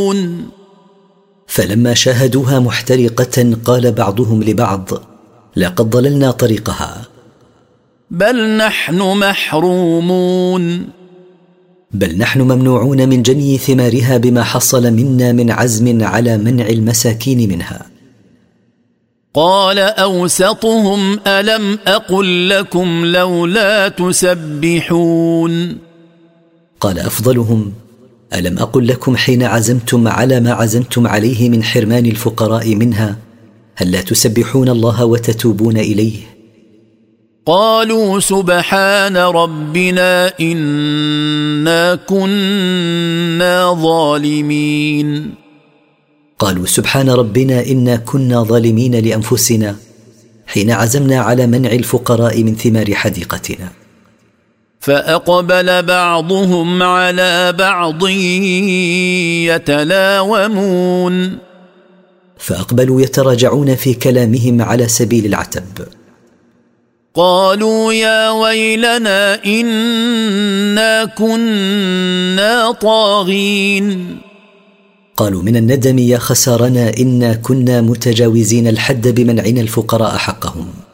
فلما شاهدوها محترقة قال بعضهم لبعض: لقد ضللنا طريقها، بل نحن محرومون، بل نحن ممنوعون من جني ثمارها بما حصل منا من عزم على منع المساكين منها. قال أوسطهم: ألم أقل لكم لولا تسبحون؟ قال أفضلهم: ألم أقل لكم حين عزمتم على ما عزمتم عليه من حرمان الفقراء منها، هل لا تسبحون الله وتتوبون إليه؟ قالوا سبحان ربنا إنا كنا ظالمين. قالوا سبحان ربنا إنا كنا ظالمين لأنفسنا حين عزمنا على منع الفقراء من ثمار حديقتنا. فأقبل بعضهم على بعض يتلاومون، فأقبلوا يتراجعون في كلامهم على سبيل العتب. قالوا يا ويلنا إنا كنا طاغين. قالوا من الندم: يا خسارنا، إنا كنا متجاوزين الحد بمنعنا الفقراء حقهم.